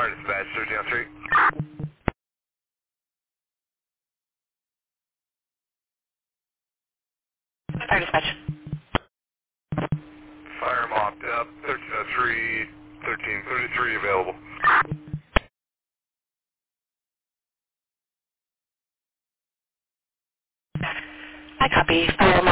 Fire dispatch, 1303. Fire dispatch. Fire mocked up, 1303, 1333 available. I copy. Fire